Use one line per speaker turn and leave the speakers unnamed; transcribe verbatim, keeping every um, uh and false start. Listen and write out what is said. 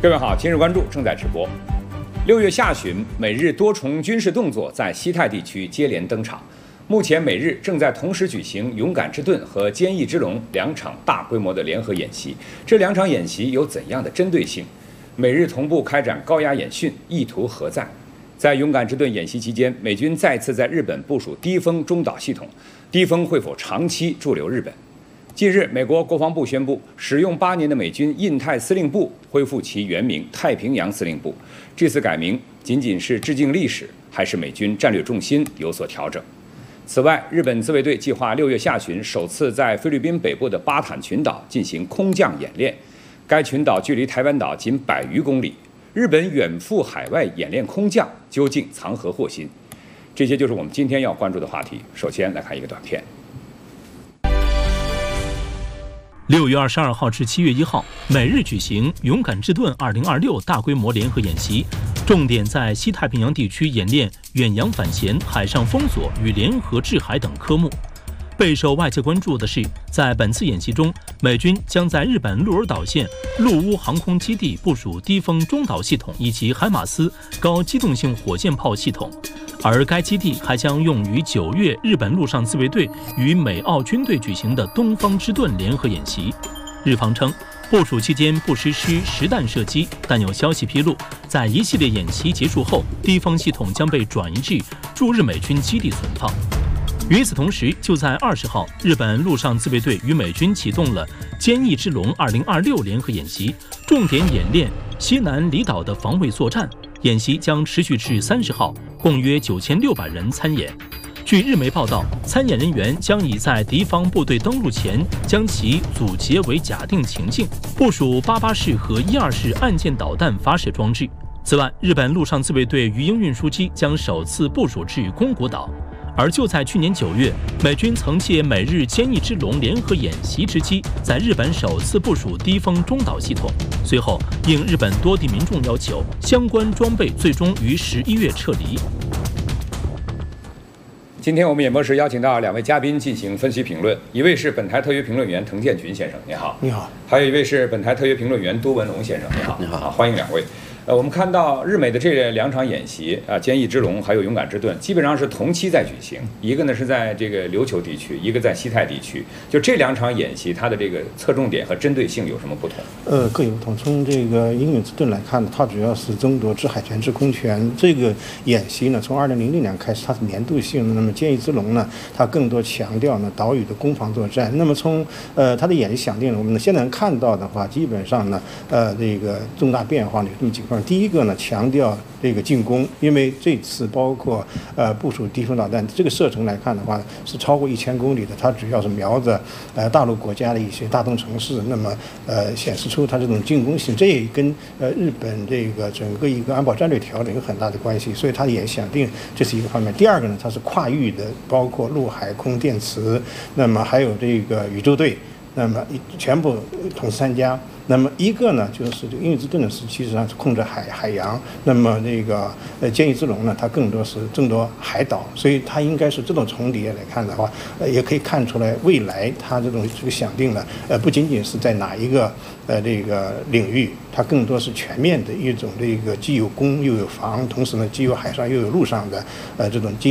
各位好，今日关注正在直播。六月下旬，美日多重军事动作在西太地区接连登场。目前，美日正在同时举行“勇敢之盾”和“坚毅之龙”两场大规模的联合演习。这两场演习有怎样的针对性？美日同步开展高压演训，意图何在？在“勇敢之盾”演习期间，美军再次在日本部署低风中导系统，低风会否长期驻留日本？近日，美国国防部宣布，使用八年的美军印太司令部恢复其原名太平洋司令部。这次改名仅仅是致敬历史，还是美军战略重心有所调整？此外，日本自卫队计划六月下旬首次在菲律宾北部的巴坦群岛进行空降演练。该群岛距离台湾岛仅百余公里，日本远赴海外演练空降，究竟藏何祸心？这些就是我们今天要关注的话题。首先来看一个短片。
六月二十二号至七月一号，美日举行“勇敢之盾二零二六”大规模联合演习，重点在西太平洋地区演练远洋反潜、海上封锁与联合制海等科目。备受外界关注的是，在本次演习中，美军将在日本鹿儿岛县陆屋航空基地部署低风中导系统以及海马斯高机动性火箭炮系统。而该基地还将用于九月日本陆上自卫队与美澳军队举行的“东方之盾”联合演习。日方称，部署期间不实施实弹射击，但有消息披露，在一系列演习结束后，低风系统将被转移至驻日美军基地存放。与此同时，就在二十号，日本陆上自卫队与美军启动了“坚毅之龙二零二六”联合演习，重点演练西南离岛的防卫作战。演习将持续至三十号，共约九千六百人参演。据日媒报道，参演人员将以在敌方部队登陆前将其阻截为假定情境，部署八八式和一二式岸舰导弹发射装置。此外，日本陆上自卫队鱼鹰运输机将首次部署至宫古岛。而就在去年九月，美军曾借美日“坚毅之龙”联合演习之机，在日本首次部署低风中导系统。随后，应日本多地民众要求，相关装备最终于十一月撤离。
今天我们演播室邀请到两位嘉宾进行分析评论，一位是本台特约评论员滕建群先生，你好；
你好。
还有一位是本台特约评论员都文龙先生，你好。
你好。
啊，欢迎两位。呃，我们看到日美的这两场演习啊，坚毅之龙还有勇敢之盾，基本上是同期在举行。一个呢是在这个琉球地区，一个在西太地区。就这两场演习，它的这个侧重点和针对性有什么不同？
呃，各有不同。从这个英勇之盾来看呢，它主要是争夺制海权、制空权。这个演习呢，从二零零六年开始，它是年度性的。那么坚毅之龙呢，它更多强调呢岛屿的攻防作战。那么从呃它的演习想定了，我们现在能看到的话，基本上呢，呃这个重大变化有这么几块。第一个呢，强调这个进攻，因为这次包括呃部署低风导弹，这个射程来看的话是超过一千公里的，它主要是瞄着呃大陆国家的一些大动城市，那么呃显示出它这种进攻性，这也跟呃日本这个整个一个安保战略调整有很大的关系，所以它也想定这是一个方面。第二个呢，它是跨域的，包括陆海空电磁，那么还有这个宇宙队，那么全部同时参加。那么一个呢，就是这个英勇之盾呢是其实上是控制海海洋，那么那个呃坚毅之龙呢，它更多是争夺海岛，所以它应该是这种重叠来看的话，呃也可以看出来未来它这种这个想定呢，呃不仅仅是在哪一个呃这个领域，它更多是全面的一种这个既有攻又有防，同时呢既有海上又有陆上的呃这种基